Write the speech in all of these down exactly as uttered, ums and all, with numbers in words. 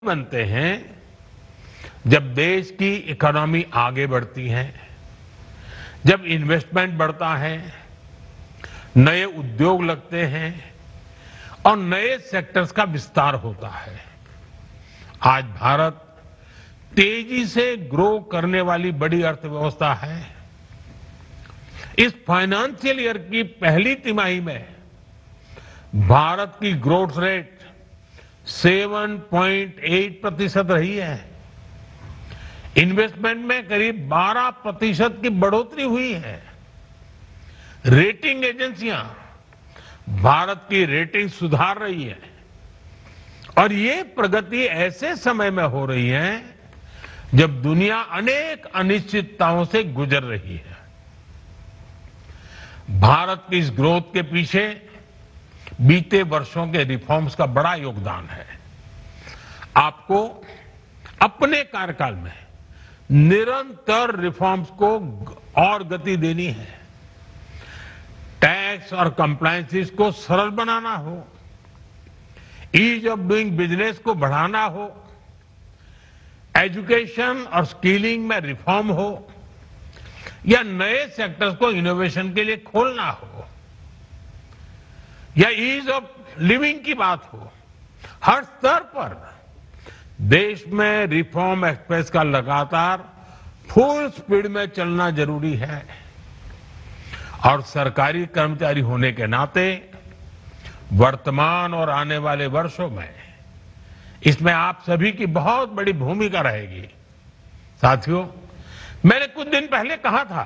बनते हैं जब देश की इकोनॉमी आगे बढ़ती है, जब इन्वेस्टमेंट बढ़ता है, नए उद्योग लगते हैं और नए सेक्टर्स का विस्तार होता है। आज भारत तेजी से ग्रो करने वाली बड़ी अर्थव्यवस्था है। इस फाइनेंशियल ईयर की पहली तिमाही में भारत की ग्रोथ रेट सात पॉइंट आठ प्रतिशत रही है। इन्वेस्टमेंट में करीब बारह प्रतिशत की बढ़ोतरी हुई है। रेटिंग एजेंसियां भारत की रेटिंग सुधार रही है और ये प्रगति ऐसे समय में हो रही है जब दुनिया अनेक अनिश्चितताओं से गुजर रही है। भारत की इस ग्रोथ के पीछे बीते वर्षों के रिफॉर्म्स का बड़ा योगदान है। आपको अपने कार्यकाल में निरंतर रिफॉर्म्स को और गति देनी है। टैक्स और कंप्लायंसेस को सरल बनाना हो, ईज ऑफ डूइंग बिजनेस को बढ़ाना हो, एजुकेशन और स्किलिंग में रिफॉर्म हो या नए सेक्टर्स को इनोवेशन के लिए खोलना हो या ईज ऑफ लिविंग की बात हो, हर स्तर पर देश में रिफॉर्म एक्सप्रेस का लगातार फुल स्पीड में चलना जरूरी है। और सरकारी कर्मचारी होने के नाते वर्तमान और आने वाले वर्षों में इसमें आप सभी की बहुत बड़ी भूमिका रहेगी। साथियों, मैंने कुछ दिन पहले कहा था,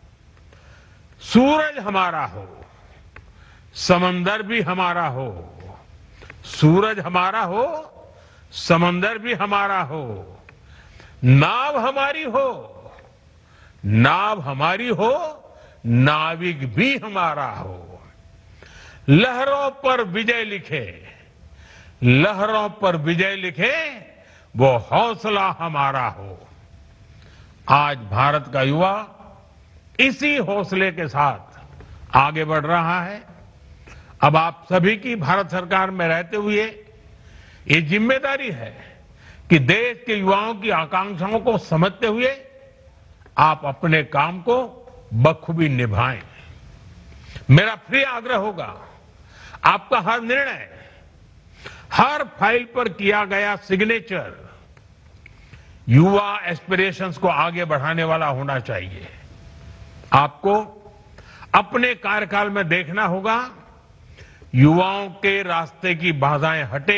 सूरज हमारा हो, समंदर भी हमारा हो। सूरज हमारा हो, समंदर भी हमारा हो। नाव हमारी हो, नाव हमारी हो, नाविक भी हमारा हो। लहरों पर विजय लिखे, लहरों पर विजय लिखे, वो हौसला हमारा हो। आज भारत का युवा इसी हौसले के साथ आगे बढ़ रहा है। अब आप सभी की भारत सरकार में रहते हुए ये जिम्मेदारी है कि देश के युवाओं की आकांक्षाओं को समझते हुए आप अपने काम को बखूबी निभाएं। मेरा प्रिय आग्रह होगा, आपका हर निर्णय, हर फाइल पर किया गया सिग्नेचर युवा एस्पिरेशंस को आगे बढ़ाने वाला होना चाहिए। आपको अपने कार्यकाल में देखना होगा, युवाओं के रास्ते की बाधाएं हटे,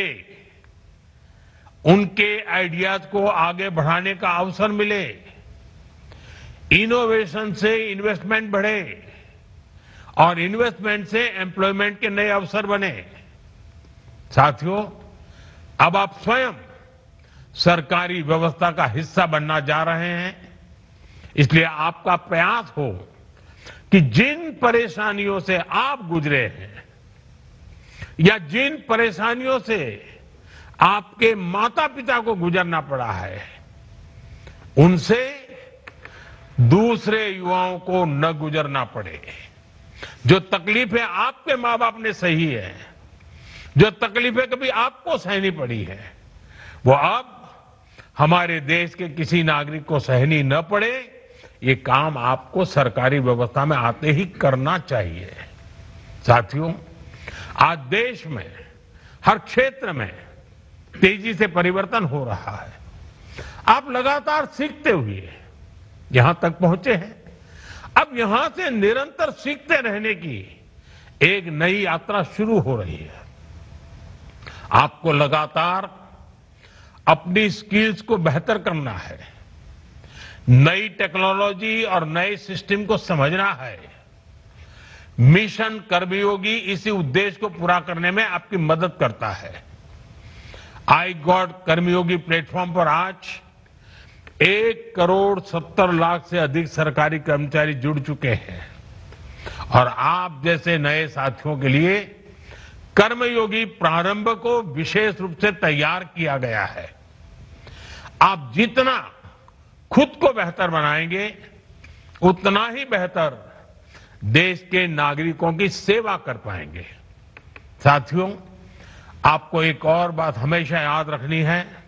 उनके आइडियाज को आगे बढ़ाने का अवसर मिले, इनोवेशन से इन्वेस्टमेंट बढ़े और इन्वेस्टमेंट से एम्प्लॉयमेंट के नए अवसर बने। साथियों, अब आप स्वयं सरकारी व्यवस्था का हिस्सा बनना जा रहे हैं। इसलिए आपका प्रयास हो कि जिन परेशानियों से आप गुजरे हैं या जिन परेशानियों से आपके माता पिता को गुजरना पड़ा है, उनसे दूसरे युवाओं को न गुजरना पड़े। जो तकलीफें आपके मां बाप ने सही है, जो तकलीफें कभी आपको सहनी पड़ी है, वो अब हमारे देश के किसी नागरिक को सहनी न पड़े। ये काम आपको सरकारी व्यवस्था में आते ही करना चाहिए। साथियों, आज देश में हर क्षेत्र में तेजी से परिवर्तन हो रहा है। आप लगातार सीखते हुए यहां तक पहुंचे हैं। अब यहां से निरंतर सीखते रहने की एक नई यात्रा शुरू हो रही है। आपको लगातार अपनी स्किल्स को बेहतर करना है, नई टेक्नोलॉजी और नए सिस्टम को समझना है। मिशन कर्मयोगी इसी उद्देश्य को पूरा करने में आपकी मदद करता है। आई गॉट कर्मयोगी प्लेटफॉर्म पर आज एक करोड़ सत्तर लाख से अधिक सरकारी कर्मचारी जुड़ चुके हैं और आप जैसे नए साथियों के लिए कर्मयोगी प्रारंभ को विशेष रूप से तैयार किया गया है। आप जितना खुद को बेहतर बनाएंगे, उतना ही बेहतर देश के नागरिकों की सेवा कर पाएंगे। साथियों, आपको एक और बात हमेशा याद रखनी है,